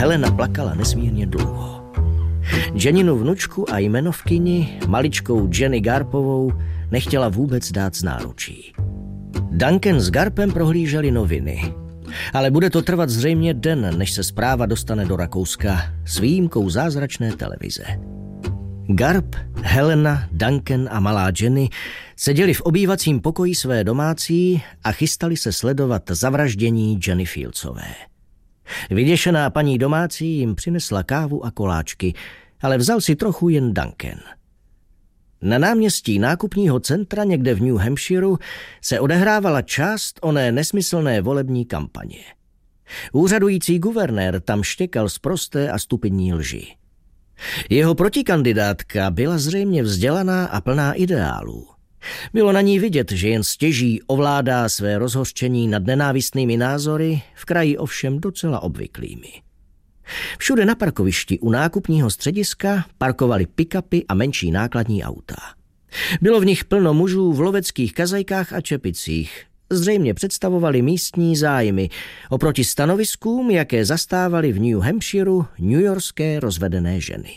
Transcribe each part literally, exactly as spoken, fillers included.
Helena plakala nesmírně dlouho. Jenninu vnučku a jmenovkyni, maličkou Jenny Garpovou, nechtěla vůbec dát z náručí. Duncan s Garpem prohlíželi noviny. Ale bude to trvat zřejmě den, než se zpráva dostane do Rakouska s výjimkou zázračné televize. Garp, Helena, Duncan a malá Jenny seděli v obývacím pokoji své domácí a chystali se sledovat zavraždění Jenny Fieldsové. Vyděšená paní domácí jim přinesla kávu a koláčky, ale vzal si trochu jen Duncan. Na náměstí nákupního centra někde v New Hampshireu se odehrávala část oné nesmyslné volební kampaně. Úřadující guvernér tam štěkal sprosté a stupidní lži. Jeho protikandidátka byla zřejmě vzdělaná a plná ideálů. Bylo na ní vidět, že jen stěží ovládá své rozhořčení nad nenávistnými názory, v kraji ovšem docela obvyklými. Všude na parkovišti u nákupního střediska parkovali pick-upy a menší nákladní auta. Bylo v nich plno mužů v loveckých kazajkách a čepicích. Zřejmě představovali místní zájmy oproti stanoviskům, jaké zastávaly v New Hampshireu newyorské rozvedené ženy.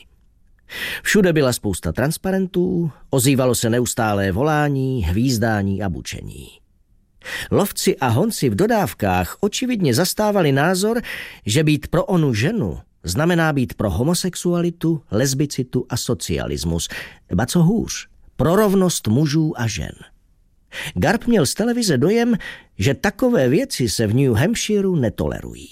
Všude byla spousta transparentů, ozývalo se neustálé volání, hvízdání a bučení. Lovci a honci v dodávkách očividně zastávali názor, že být pro onu ženu znamená být pro homosexualitu, lesbicitu a socialismus, ba co hůř, pro rovnost mužů a žen. Garp měl z televize dojem, že takové věci se v New Hampshireu netolerují.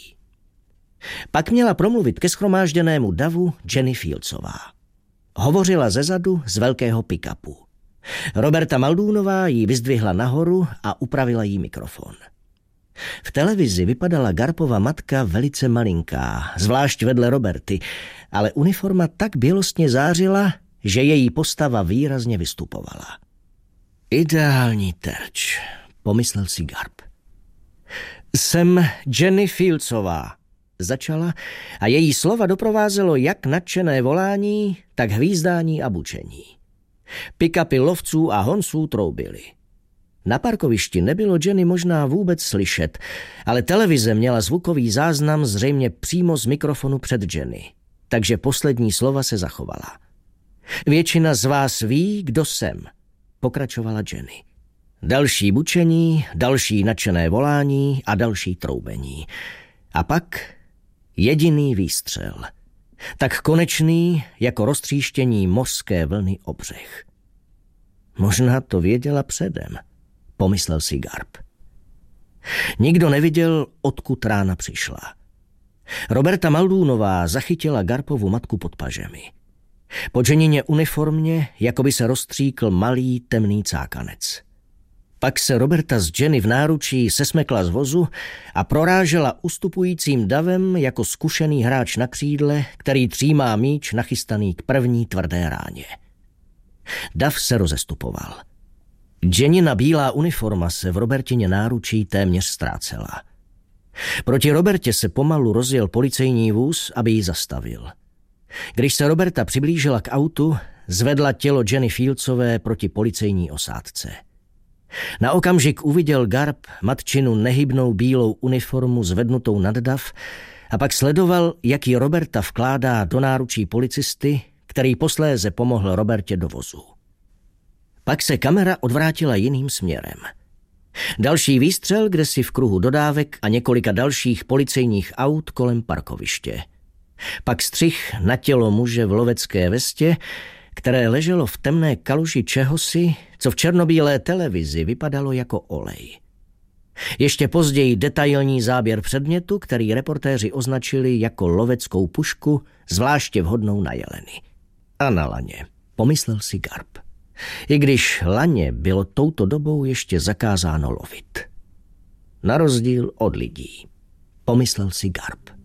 Pak měla promluvit ke shromážděnému davu Jenny Fieldsová. Hovořila zezadu z velkého pick-upu. Roberta Muldoonova ji vyzdvihla nahoru a upravila jí mikrofon. V televizi vypadala Garpova matka velice malinká, zvlášť vedle Roberty, ale uniforma tak bělostně zářila, že její postava výrazně vystupovala. Ideální terč, pomyslel si Garp. Jsem Jenny Fieldsová, začala a její slova doprovázelo jak nadšené volání, tak hvízdání a bučení. Pick-upy lovců a honců troubily. Na parkovišti nebylo Jenny možná vůbec slyšet, ale televize měla zvukový záznam zřejmě přímo z mikrofonu před Jenny, takže poslední slova se zachovala. Většina z vás ví, kdo jsem, pokračovala Jenny. Další bučení, další nadšené volání a další troubení. A pak jediný výstřel. Tak konečný, jako roztříštění mořské vlny o břeh. Možná to věděla předem, pomyslel si Garp. Nikdo neviděl, odkud rána přišla. Roberta Muldoonová zachytila Garpovu matku pod pažemi. Po Jennině uniformě, jako by se rozstříkl malý temný cákanec. Pak se Roberta s Jenny v náručí sesmekla z vozu a prorážela ustupujícím davem jako zkušený hráč na křídle, který třímá míč nachystaný k první tvrdé ráně. Dav se rozestupoval. Jennina bílá uniforma se v Robertině náručí téměř ztrácela. Proti Robertě se pomalu rozjel policejní vůz, aby ji zastavil. Když se Roberta přiblížila k autu, zvedla tělo Jenny Fieldsové proti policejní osádce. Na okamžik uviděl Garp matčinu nehybnou bílou uniformu zvednutou nad dav a pak sledoval, jak ji Roberta vkládá do náručí policisty, který posléze pomohl Robertě do vozu. Pak se kamera odvrátila jiným směrem. Další výstřel kdesi v kruhu dodávek a několika dalších policejních aut kolem parkoviště. Pak střih na tělo muže v lovecké vestě, které leželo v temné kaluži čehosi, co v černobílé televizi vypadalo jako olej. Ještě později detailní záběr předmětu, který reportéři označili jako loveckou pušku, zvláště vhodnou na jeleny. A na laně, pomyslel si Garp. I když laně bylo touto dobou ještě zakázáno lovit. Na rozdíl od lidí, pomyslel si Garp.